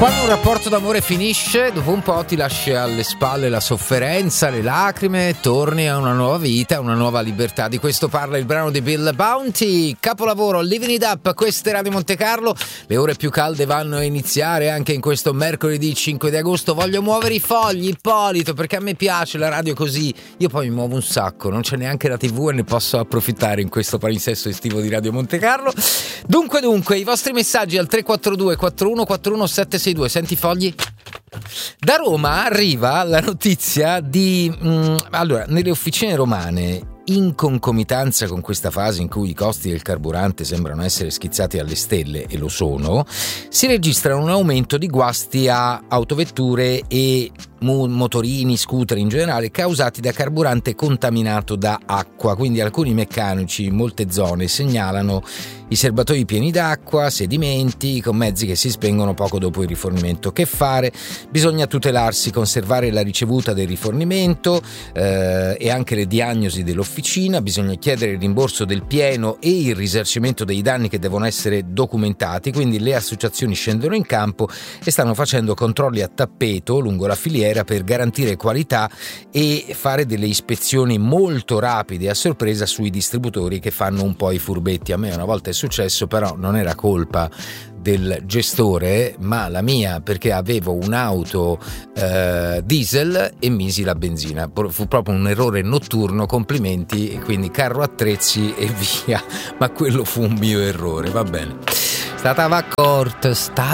Quando un rapporto d'amore finisce, dopo un po' ti lascia alle spalle la sofferenza, le lacrime, torni a una nuova vita, una nuova libertà. Di questo parla il brano di Bill Bounty, capolavoro Living It Up. Questa è Radio Monte Carlo, le ore più calde vanno a iniziare anche in questo mercoledì 5 di agosto. Voglio muovere i fogli, Ippolito, perché a me piace la radio così. Io poi mi muovo un sacco, non c'è neanche la TV e ne posso approfittare in questo palinsesto estivo di Radio Monte Carlo. Dunque, i vostri messaggi al 342 4141 762. Senti fogli. Da Roma arriva la notizia di allora, nelle officine romane, in concomitanza con questa fase in cui i costi del carburante sembrano essere schizzati alle stelle, e lo sono, si registra un aumento di guasti a autovetture e motorini, scooter in generale, causati da carburante contaminato da acqua. Quindi alcuni meccanici in molte zone segnalano i serbatoi pieni d'acqua, sedimenti, con mezzi che si spengono poco dopo il rifornimento. Che fare? Bisogna tutelarsi, conservare la ricevuta del rifornimento e anche le diagnosi dell'officina. Bisogna chiedere il rimborso del pieno e il risarcimento dei danni che devono essere documentati. Quindi le associazioni scendono in campo e stanno facendo controlli a tappeto lungo la filiera per garantire qualità e fare delle ispezioni molto rapide a sorpresa sui distributori che fanno un po' i furbetti. A me una volta è successo, però non era colpa del gestore ma la mia, perché avevo un'auto diesel e misi la benzina. Fu proprio un errore notturno, complimenti, e quindi carro attrezzi e via, ma quello fu un mio errore, va bene. Stava accorto,